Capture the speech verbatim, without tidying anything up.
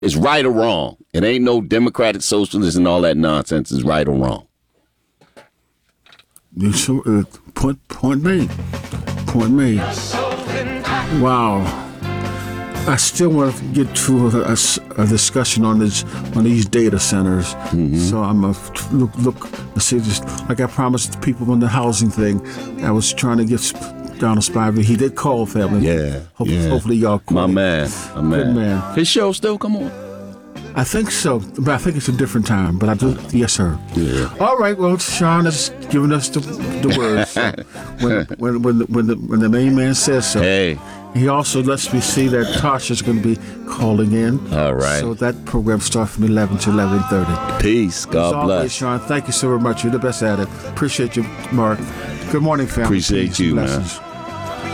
It's right or wrong. It ain't no democratic socialist and all that nonsense. It's right or wrong. You so, uh, point, point me. Point me. Wow. I still want to get to a, a, a discussion on this on these data centers. Mm-hmm. So I'm a look. Look. Let's see. Just like I promised the people on the housing thing, I was trying to get Donald Spivey. He did call, family. Yeah. Hope, yeah. Hopefully y'all call. My man. My man. Good man. His show still come on? I think so, but I think it's a different time. But I do, yes, sir. Yeah. All right. Well, Sean has given us the, the words. So when, when, when, the, when, the, when the main man says so. Hey. He also lets me see that Tasha's going to be calling in. All right. So that program starts from eleven to eleven thirty. Peace. God As bless. Always, Sean, thank you so very much. You're the best at it. Appreciate you, Mark. Good morning, family. Appreciate Peace you, and blessings. man.